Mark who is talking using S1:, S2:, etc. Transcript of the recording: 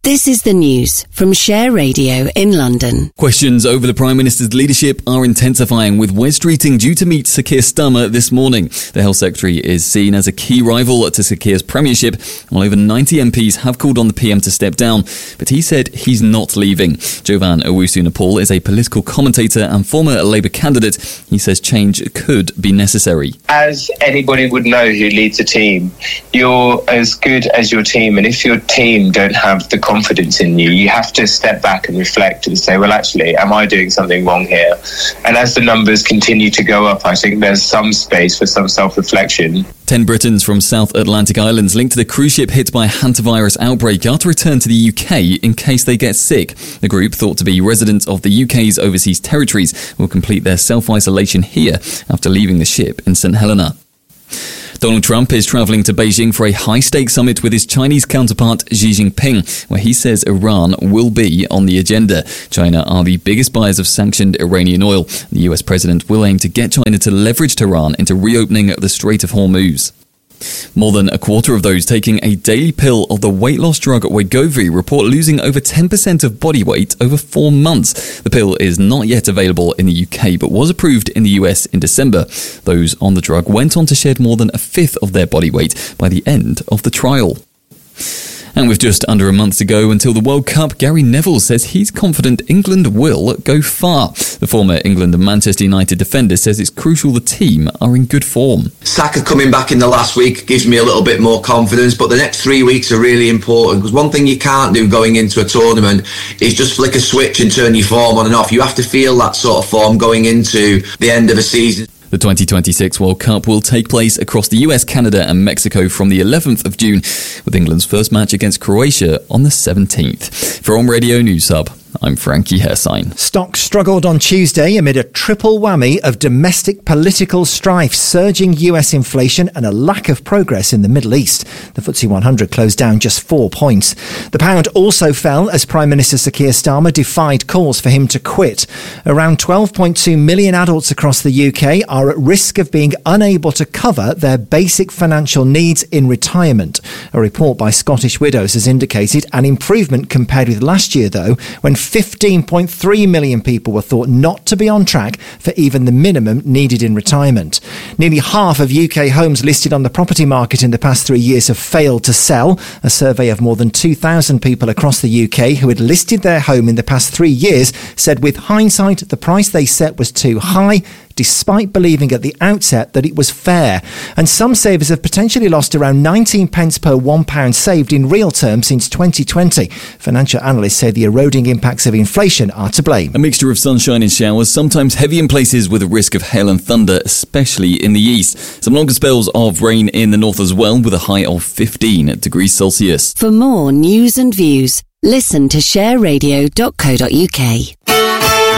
S1: This is the news from Share Radio in London.
S2: Questions over the Prime Minister's leadership are intensifying, with Wes Streeting due to meet Sir Keir Starmer this morning. The Health Secretary is seen as a key rival to Sir Keir's premiership, while over 90 MPs have called on the PM to step down, but he said he's not leaving. Jovan Owusu-Nepal is a political commentator and former Labour candidate. He says change could be necessary.
S3: As anybody would know who leads a team, you're as good as your team, and if your team don't have the confidence in you, you have to step back and reflect and say, well, actually, am I doing something wrong here? And as the numbers continue to go up, I think there's some space for some self-reflection.
S2: 10 Britons from South Atlantic Islands linked to the cruise ship hit by a hantavirus outbreak are to return to the UK in case they get sick. The group, thought to be residents of the UK's overseas territories, will complete their self-isolation here after leaving the ship in St Helena. Donald Trump is travelling to Beijing for a high-stakes summit with his Chinese counterpart Xi Jinping, where he says Iran will be on the agenda. China are the biggest buyers of sanctioned Iranian oil. The US president will aim to get China to leverage Tehran into reopening the Strait of Hormuz. More than a quarter of those taking a daily pill of the weight loss drug Wegovy report losing over 10% of body weight over 4 months. The pill is not yet available in the UK, but was approved in the US in December. Those on the drug went on to shed more than a fifth of their body weight by the end of the trial. And with just under a month to go until the World Cup, Gary Neville says he's confident England will go far. The former England and Manchester United defender says it's crucial the team are in good form.
S4: Saka coming back in the last week gives me a little bit more confidence, but the next 3 weeks are really important, because one thing you can't do going into a tournament is just flick a switch and turn your form on and off. You have to feel that sort of form going into the end of a season.
S2: The 2026 World Cup will take place across the US, Canada and Mexico from the 11th of June, with England's first match against Croatia on the 17th. For On Radio News Hub, I'm Frankie Hersign.
S5: Stocks struggled on Tuesday amid a triple whammy of domestic political strife, surging US inflation and a lack of progress in the Middle East. The FTSE 100 closed down just 4 points. The pound also fell as Prime Minister Sir Keir Starmer defied calls for him to quit. Around 12.2 million adults across the UK are at risk of being unable to cover their basic financial needs in retirement. A report by Scottish Widows has indicated an improvement compared with last year, though, when 15.3 million people were thought not to be on track for even the minimum needed in retirement. Nearly half of UK homes listed on the property market in the past 3 years have failed to sell. A survey of more than 2,000 people across the UK who had listed their home in the past 3 years said with hindsight the price they set was too high, despite believing at the outset that it was fair. And some savers have potentially lost around 19 pence per £1 saved in real terms since 2020. Financial analysts say the eroding impacts of inflation are to blame.
S2: A mixture of sunshine and showers, sometimes heavy in places with a risk of hail and thunder, especially in the east. Some longer spells of rain in the north as well, with a high of 15 degrees Celsius.
S1: For more news and views, listen to shareradio.co.uk.